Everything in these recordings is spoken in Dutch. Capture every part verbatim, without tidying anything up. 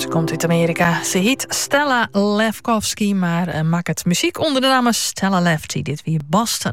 Ze komt uit Amerika. Ze heet Stella Lefkowski, maar uh, maakt het muziek onder de naam Stella Lefty. Dit weer Boston.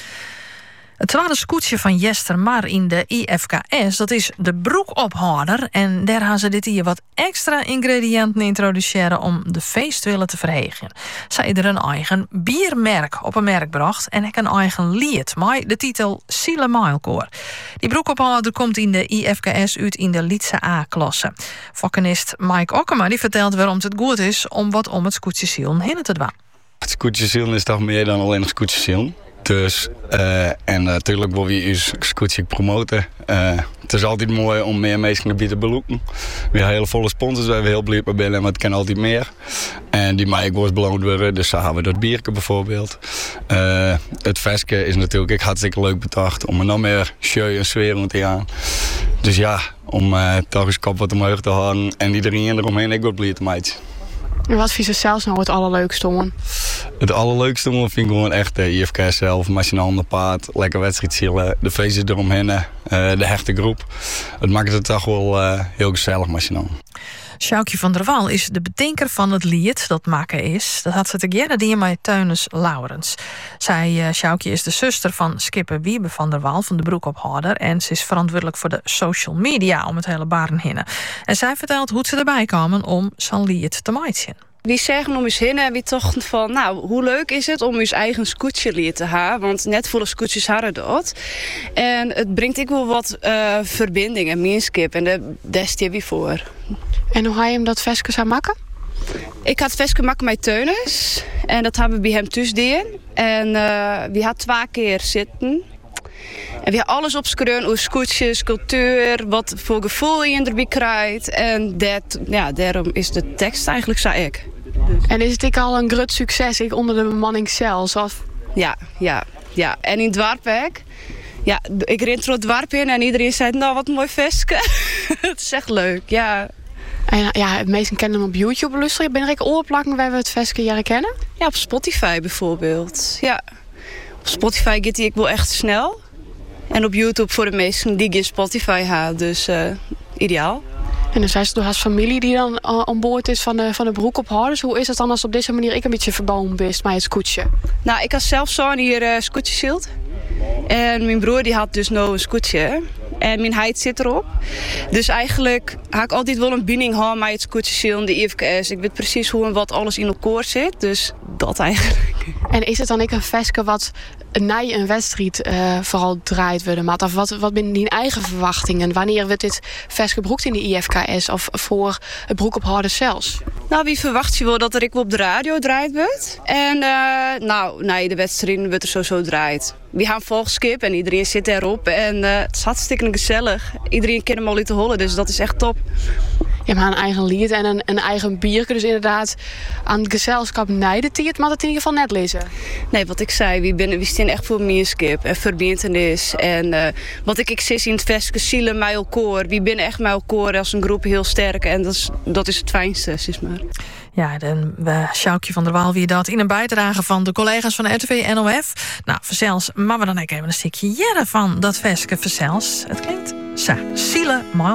Het tweede scootje van Jester Mar in de I F K S, dat is de broekophouder. En daar gaan ze dit hier wat extra ingrediënten introduceren om de feestwillen te verhegen. Zij er een eigen biermerk op een merk bracht en ik een eigen lied, maar de titel Siele Mailkoor. Die broekophouder komt in de I F K S uit in de Lietse A-klasse. Vakkenist Mike Okkema die vertelt waarom het goed is om wat om het scootje zielen heen te doen. Het scootje zielen is toch meer dan alleen een scootje zielen. Dus, uh, en natuurlijk uh, wil je je scootje promoten. Uh, het is altijd mooi om meer mensen te beloeken. We hebben hele volle sponsors waar we heel blij mee zijn, maar het kan altijd meer. En die mag ik wel beloond worden, dus zo hebben we dat bierke bijvoorbeeld. Uh, het festje is natuurlijk ook hartstikke leuk bedacht om er nog meer show en sfeer rond te gaan. Dus ja, om uh, toch eens kop wat omhoog te houden en iedereen eromheen ik wat blij te maken. En wat vind je zelfs nou het allerleukste om? Het allerleukste om vind ik gewoon echt de I F K S zelf. Met je handen paard, lekker wedstrijd zielen, de feestjes eromheen, uh, de hechte groep. Het maakt het toch wel uh, heel gezellig met je handen. Sjoukje van der Wal is de bedenker van het lied dat maken is. Dat had ze together die met Teunis Laurens. Zij, uh, Sjoukje, is de zuster van skipper Wiebe van der Wal van de broekophouder. En ze is verantwoordelijk voor de social media om het hele baren heen. En zij vertelt hoe ze erbij kwamen om zo'n lied te maken. Wie zeggen om eens heen en wie toch van, nou, hoe leuk is het om uw eigen scootje te hebben? Want net volle scootjes hadden dat. En het brengt ik wel wat uh, verbinding en meenskip. En daar daar stel je voor. En hoe ga je hem dat vestje zou maken? Ik had het vestje maken met Teunis. En dat hebben we bij hem thuis gedaan. En uh, we hadden twee keer zitten. En we hebben alles opgeschreven over scootjes, cultuur, wat voor gevoel je erbij krijgt. En dat, ja, daarom is de tekst eigenlijk zo ik. En is het ik al een groot succes ik, onder de bemanning zelfs? Of? Ja, ja, ja. En in het dwarpwerk, ja, ik reed door het dwarp in en iedereen zei, nou wat een mooi vestje. Het is echt leuk, ja. En ja, de meesten kennen hem op YouTube luisteren. Ben er ook oorplakken waar we het vestje jaren kennen? Ja, op Spotify bijvoorbeeld. Ja. Op Spotify gaat hij ik wel echt snel. En op YouTube voor de meesten die geen Spotify hebben, dus uh, ideaal. En dan zijn ze door haar familie die dan uh, aan boord is van de, van de broekophouders. Hoe is het dan als op deze manier ik een beetje verbonden ben met het scootje? Nou, ik had zelf zo'n hier uh, scootjeszield. En mijn broer die had dus nou een scootje. En mijn heid zit erop. Dus eigenlijk ga ik altijd wel een binding houden met het scootjeszield, de I F K S. Ik weet precies hoe en wat alles in elkaar zit. Dus dat eigenlijk. En is het dan ook een vestje wat na een wedstrijd uh, vooral draait worden? Maar of wat, wat binnen die eigen verwachtingen? Wanneer wordt dit vestje gebroekt in de I F K S of voor het broekophouder zelfs? Nou, wie verwacht je wel dat er ik op de radio draait wordt? En uh, nou, nee, de wedstrijd wordt er sowieso draait. We gaan volgskip en iedereen zit erop. En uh, het is hartstikke gezellig. Iedereen kan hem al te hollen, dus dat is echt top. Je hebt een eigen lied en een, een eigen bierke. Dus inderdaad, aan het gezelschap nijden die het, maar dat in ieder geval net lezen. Nee, wat ik zei, we, ben, we staan echt voor meerskip en verbintenis. En uh, wat ik, ik zie in het vestje, zielen met elkaar. We zijn echt met elkaar als een groep heel sterk. En dat is, dat is het fijnste, zeg maar. Ja, dan uh, Sjoukje van der Waal wie dat in een bijdrage van de collega's van R T V N O F. Nou, verzels, maar we dan even een stukje jaren van dat vestje verzels. Het klinkt zo, zielen, mooi.